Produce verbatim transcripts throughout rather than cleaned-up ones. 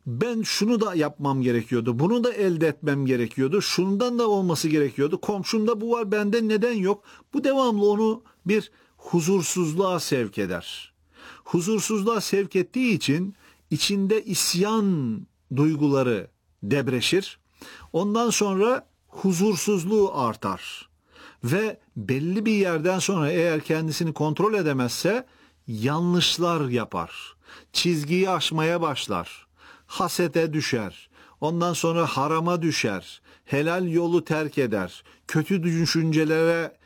ben şunu da yapmam gerekiyordu, bunu da elde etmem gerekiyordu, şundan da olması gerekiyordu, komşumda bu var, bende neden yok? Bu devamlı onu bir huzursuzluğa sevk eder. Huzursuzluğa sevk ettiği için içinde isyan duyguları debreşir. Ondan sonra huzursuzluğu artar. Ve belli bir yerden sonra eğer kendisini kontrol edemezse yanlışlar yapar. Çizgiyi aşmaya başlar. Hasete düşer. Ondan sonra harama düşer. Helal yolu terk eder. Kötü düşüncelere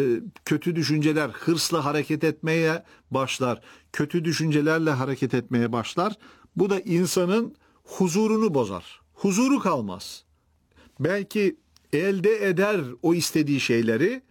kötü düşünceler hırsla hareket etmeye başlar. Kötü düşüncelerle hareket etmeye başlar. Bu da insanın huzurunu bozar. Huzuru kalmaz. Belki elde eder o istediği şeyleri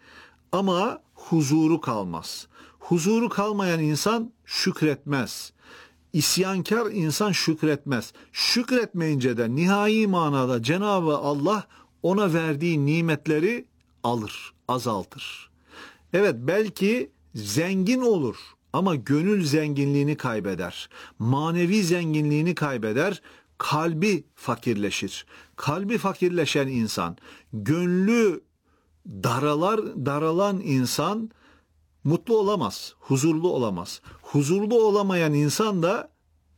ama huzuru kalmaz. Huzuru kalmayan insan şükretmez. İsyankar insan şükretmez. Şükretmeyince de nihai manada Cenab-ı Allah ona verdiği nimetleri alır, azaltır. Evet, belki zengin olur ama gönül zenginliğini kaybeder. Manevi zenginliğini kaybeder. Kalbi fakirleşir. Kalbi fakirleşen insan, gönlü daralar, daralan insan mutlu olamaz, huzurlu olamaz. Huzurlu olamayan insan da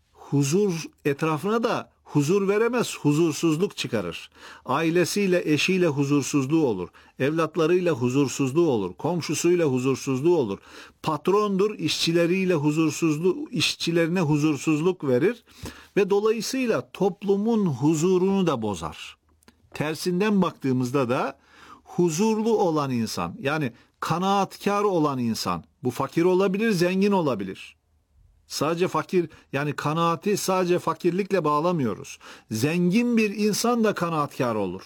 huzur etrafına da huzur veremez, huzursuzluk çıkarır. Ailesiyle, eşiyle huzursuzluğu olur. Evlatlarıyla huzursuzluğu olur. Komşusuyla huzursuzluğu olur. Patrondur, işçileriyle huzursuzluk, işçilerine huzursuzluk verir ve dolayısıyla toplumun huzurunu da bozar. Tersinden baktığımızda da huzurlu olan insan, yani kanaatkar olan insan, bu fakir olabilir, zengin olabilir. Sadece fakir, yani kanaati sadece fakirlikle bağlamıyoruz. Zengin bir insan da kanaatkar olur.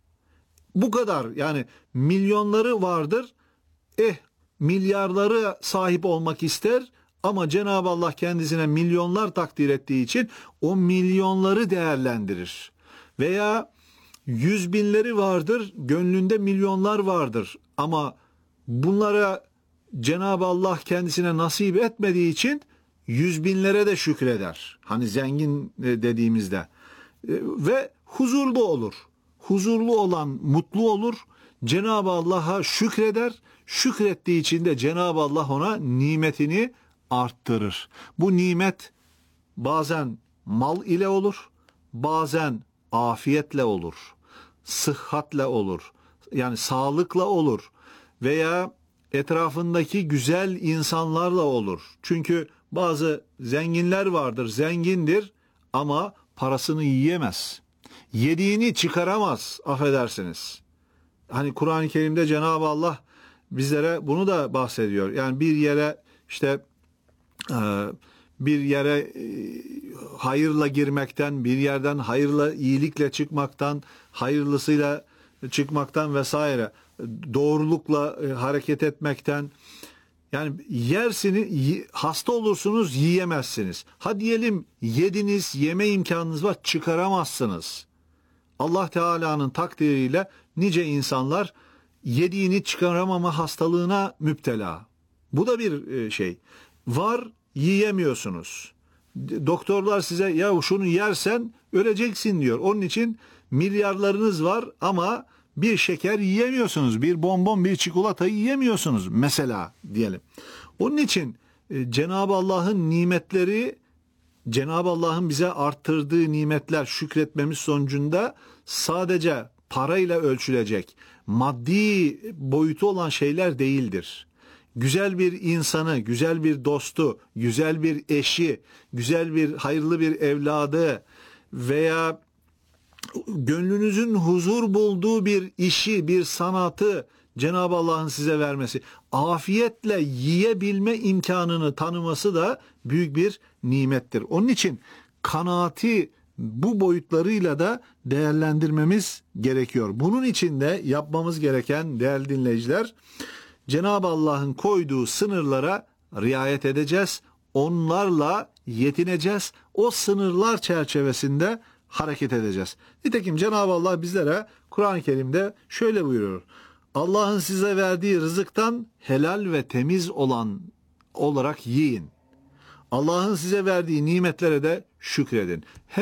Bu kadar, yani milyonları vardır. Eh, milyarları sahip olmak ister ama Cenab-ı Allah kendisine milyonlar takdir ettiği için o milyonları değerlendirir. Veya yüz binleri vardır, gönlünde milyonlar vardır ama bunlara Cenab-ı Allah kendisine nasip etmediği için yüz binlere de şükreder. Hani zengin dediğimizde. Ve huzurlu olur. Huzurlu olan mutlu olur. Cenab-ı Allah'a şükreder. Şükrettiği için de Cenab-ı Allah ona nimetini arttırır. Bu nimet bazen mal ile olur. Bazen afiyetle olur. Sıhhatle olur. Yani sağlıkla olur. Veya etrafındaki güzel insanlarla olur. Çünkü bazı zenginler vardır, zengindir ama parasını yiyemez. Yediğini çıkaramaz, affedersiniz. Hani Kur'an-ı Kerim'de Cenab-ı Allah bizlere bunu da bahsediyor. Yani bir yere işte bir yere hayırla girmekten, bir yerden hayırla, iyilikle çıkmaktan, hayırlısıyla çıkmaktan vesaire, doğrulukla hareket etmekten, yani yersiniz, hasta olursunuz, yiyemezsiniz. Ha diyelim yediniz, yeme imkanınız var, çıkaramazsınız. Allah Teala'nın takdiriyle nice insanlar yediğini çıkaramama hastalığına müptela. Bu da bir şey. Var, yiyemiyorsunuz. Doktorlar size ya şunu yersen öleceksin diyor. Onun için milyarlarınız var ama bir şeker yiyemiyorsunuz. Bir bonbon, bir çikolata yiyemiyorsunuz mesela diyelim. Onun için e, Cenab-ı Allah'ın nimetleri, Cenab-ı Allah'ın bize arttırdığı nimetler şükretmemiz sonucunda sadece parayla ölçülecek, maddi boyutu olan şeyler değildir. Güzel bir insanı, güzel bir dostu, güzel bir eşi, güzel bir hayırlı bir evladı veya gönlünüzün huzur bulduğu bir işi, bir sanatı Cenab-ı Allah'ın size vermesi, afiyetle yiyebilme imkanını tanıması da büyük bir nimettir. Onun için kanaati bu boyutlarıyla da değerlendirmemiz gerekiyor. Bunun için de yapmamız gereken değerli dinleyiciler, Cenab-ı Allah'ın koyduğu sınırlara riayet edeceğiz. Onlarla yetineceğiz. O sınırlar çerçevesinde hareket edeceğiz. Nitekim Cenab-ı Allah bizlere Kur'an-ı Kerim'de şöyle buyuruyor. Allah'ın size verdiği rızıktan helal ve temiz olan olarak yiyin. Allah'ın size verdiği nimetlere de şükredin.